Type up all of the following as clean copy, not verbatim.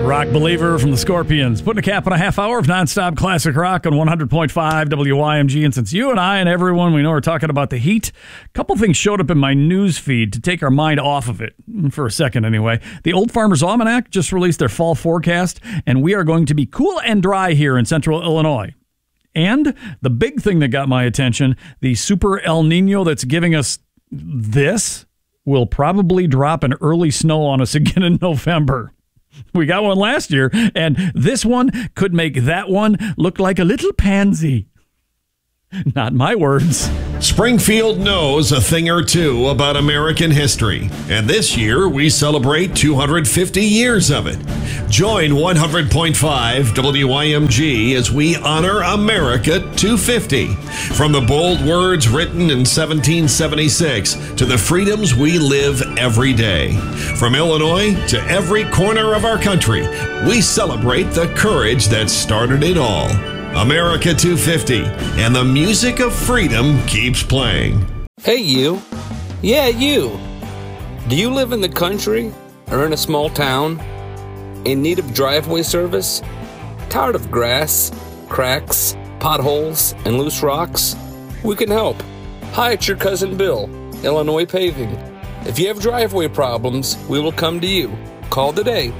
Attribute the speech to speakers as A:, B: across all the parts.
A: Rock Believer from the Scorpions, putting a cap on a half hour of nonstop classic rock on 100.5 WYMG. And since you and I and everyone we know are talking about the heat, a couple things showed up in my news feed to take our mind off of it, for a second anyway. The Old Farmer's Almanac just released their fall forecast, and we are going to be cool and dry here in central Illinois. And the big thing that got my attention, the super El Nino that's giving us this will probably drop an early snow on us again in November. We got one last year, and this one could make that one look like a little pansy. Not my words.
B: Springfield knows a thing or two about American history, and this year we celebrate 250 years of it. Join 100.5 WYMG as we honor America 250. From the bold words written in 1776 to the freedoms we live every day. From Illinois to every corner of our country, we celebrate the courage that started it all. America 250, and the music of freedom keeps playing.
C: Hey, you. Yeah, you. Do you live in the country or in a small town? In need of driveway service? Tired of grass, cracks, potholes, and loose rocks? We can help. Hi, it's your cousin Bill, Illinois Paving. If you have driveway problems, we will come to you. Call today,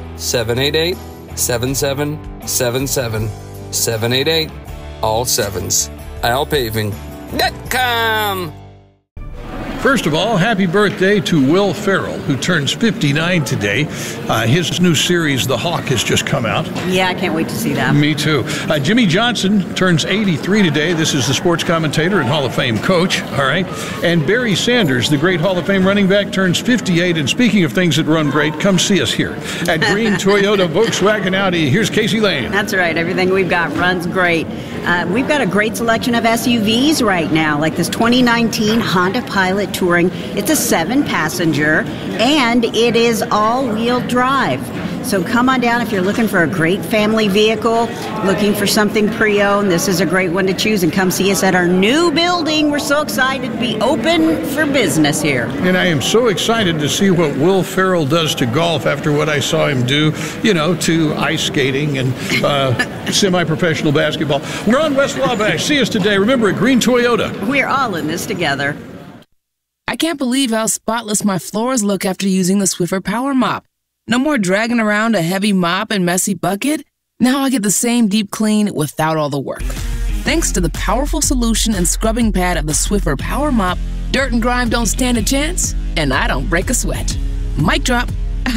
C: 788-7777. 788, all sevens. AlPaving.com.
D: First of all, happy birthday to Will Ferrell, who turns 59 today. His new series, The Hawk, has just come out.
E: Yeah, I can't wait to see that.
D: Me too. Jimmy Johnson turns 83 today. This is the sports commentator and Hall of Fame coach. All right. And Barry Sanders, the great Hall of Fame running back, turns 58. And speaking of things that run great, come see us here at Green Toyota Volkswagen Audi. Here's Casey Lane.
E: That's right. Everything we've got runs great. We've got a great selection of SUVs right now, like this 2019 Honda Pilot Touring. It's a 7-passenger, and it is all-wheel drive. So come on down if you're looking for a great family vehicle, looking for something pre-owned. This is a great one to choose, and come see us at our new building. We're so excited to be open for business here.
D: And I am so excited to see what Will Ferrell does to golf after what I saw him do, to ice skating and semi-professional basketball. We're on West Wabash. See us today. Remember, at Green Toyota.
E: We're all in this together.
F: I can't believe how spotless my floors look after using the Swiffer Power Mop. No more dragging around a heavy mop and messy bucket. Now I get the same deep clean without all the work. Thanks to the powerful solution and scrubbing pad of the Swiffer Power Mop, dirt and grime don't stand a chance, and I don't break a sweat. Mic drop.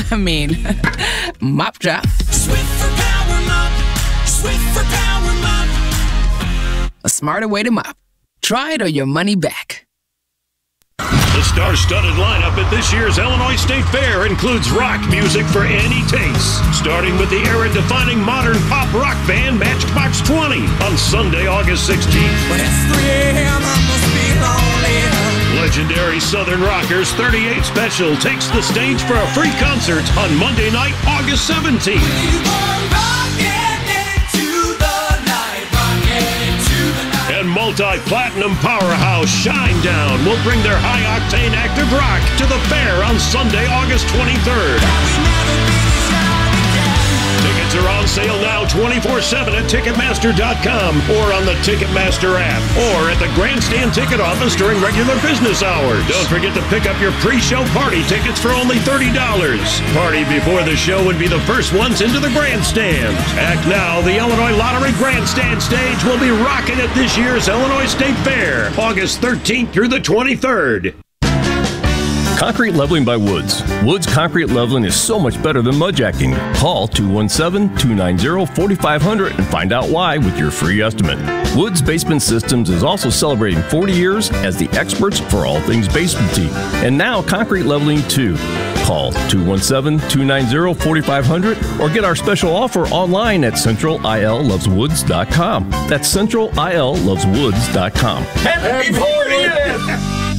F: Mop drop.
G: Swiffer Power Mop. Swiffer Power Mop.
F: A smarter way to mop. Try it or your money back.
H: The star-studded lineup at this year's Illinois State Fair includes rock music for any taste, starting with the era-defining modern pop rock band Matchbox 20 on Sunday, August 16th.
G: When it's 3 a.m., I must be lonely.
H: Legendary Southern Rockers 38 Special takes the stage for a free concert on Monday night, August 17th. And multi-platinum powerhouse Shinedown will bring their high-octane active rock to the fair on Sunday, August 23rd. Tickets are on sale now 24/7 at Ticketmaster.com or on the Ticketmaster app or at the Grandstand ticket office during regular business hours. Don't forget to pick up your pre-show party tickets for only $30. Party before the show would be the first ones into the Grandstand. Act now, the Illinois Lottery Grandstand stage will be rocking at this year's Illinois State Fair, August 13th through the 23rd.
I: Concrete leveling by Woods. Woods Concrete Leveling is so much better than mudjacking. Call 217-290-4500 and find out why with your free estimate. Woods Basement Systems is also celebrating 40 years as the experts for all things basementy. And now concrete leveling too. Call 217-290-4500 or get our special offer online at CentralILLovesWoods.com. That's CentralILLovesWoods.com.
H: Happy 40th!